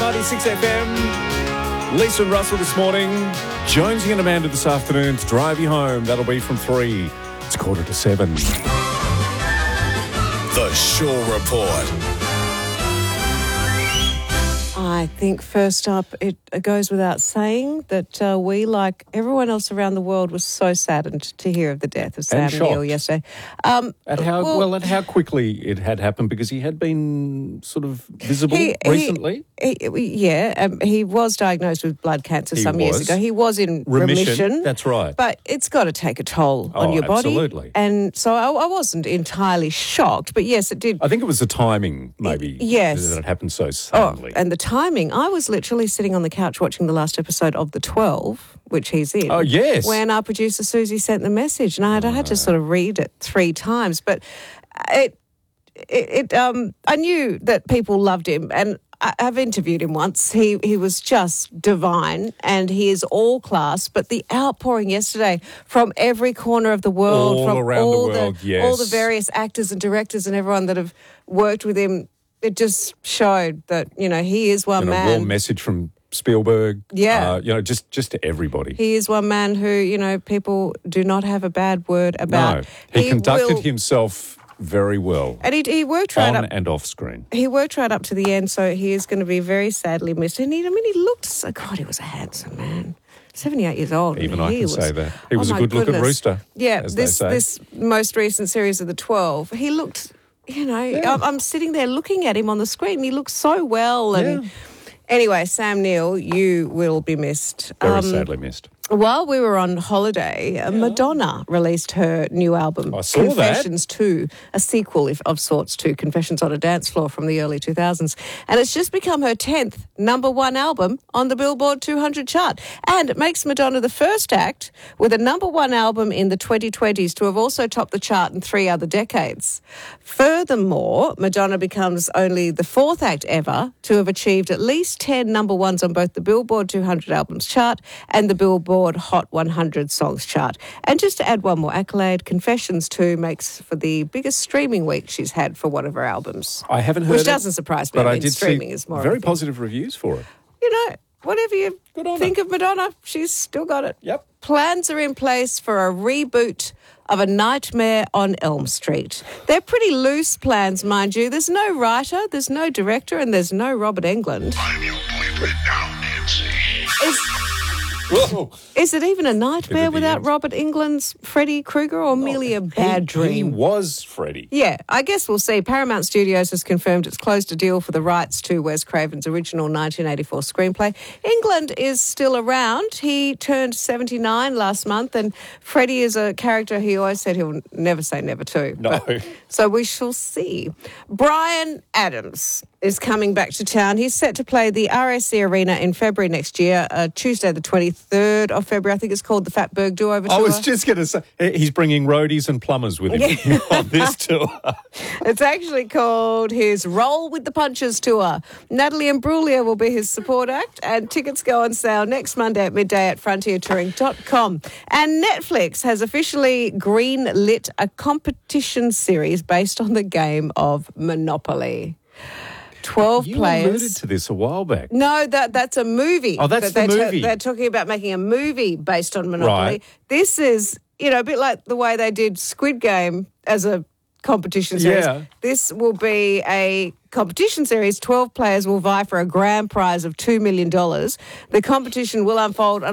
96 FM. Lisa and Russell this morning. Jonesy and Amanda this afternoon to drive you home. That'll be from 3. It's 7:15. The Shaw Report. I think first up, it goes without saying that we, like everyone else around the world, was so saddened to hear of the death of Sam Neill yesterday. At how quickly it had happened, because he had been sort of visible recently. He was diagnosed with blood cancer some years ago. He was in remission. That's right. But it's got to take a toll on your body. Absolutely. And so I wasn't entirely shocked, but yes, it did. I think it was the timing, maybe. Yes. That it happened so suddenly. And the timing. I was literally sitting on the couch watching the last episode of The 12, which he's in. Oh, yes. When our producer Susie sent the message, and I had to sort of read it 3 times. But I knew that people loved him, and I've interviewed him once. He was just divine, and he is all class. But the outpouring yesterday from every corner of the world, all the various actors and directors and everyone that have worked with him, it just showed that, he is one man. A warm message from Spielberg. Yeah. Just to everybody. He is one man who, people do not have a bad word about. No, he conducted himself very well. And he worked right on and off screen. He worked right up to the end, so he is going to be very sadly missed. And he looked so, God, he was a handsome man. 78 years old. Even I can say that. He was a good-looking rooster, as they say. This most recent series of The 12, he looked... I'm sitting there looking at him on the screen. He looks so well. And anyway, Sam Neill, you will be missed. Very sadly missed. While we were on holiday, Madonna released her new album, I saw Confessions 2, a sequel of sorts to Confessions on a Dance Floor from the early 2000s. And it's just become her 10th number 1 album on the Billboard 200 chart. And it makes Madonna the first act with a number 1 album in the 2020s to have also topped the chart in 3 other decades. Furthermore, Madonna becomes only the 4th act ever to have achieved at least 10 number 1s on both the Billboard 200 albums chart and the Billboard Hot 100 songs chart. And just to add one more accolade, Confessions 2 makes for the biggest streaming week she's had for one of her albums. I haven't heard Which it, doesn't surprise me. But I did streaming see is more very positive reviews for it. Whatever you think of Madonna, she's still got it. Yep. Plans are in place for a reboot of A Nightmare on Elm Street. They're pretty loose plans, mind you. There's no writer, there's no director, and there's no Robert Englund. I'm your boyfriend now, Nancy. Is it even a nightmare without Robert Englund's Freddy Krueger, or merely a bad dream? He was Freddy. Yeah, I guess we'll see. Paramount Studios has confirmed it's closed a deal for the rights to Wes Craven's original 1984 screenplay. Englund is still around. He turned 79 last month, and Freddy is a character he always said he'll never say never to. No. So we shall see. Bryan Adams is coming back to town. He's set to play the RSC Arena in February next year, Tuesday the 23rd of February. I think it's called the Fatberg Do-Over Tour. I was just going to say, he's bringing roadies and plumbers with him on this tour. It's actually called his Roll with the Punches Tour. Natalie Imbruglia will be his support act, and tickets go on sale next Monday at midday at frontiertouring.com. And Netflix has officially green-lit a competition series based on the game of Monopoly. 12 players. You alluded to this a while back. No, that's a movie. Oh, that's the movie. They're talking about making a movie based on Monopoly. Right. This is, a bit like the way they did Squid Game as a competition series. Yeah. This will be a competition series. 12 players will vie for a grand prize of $2 million. The competition will unfold on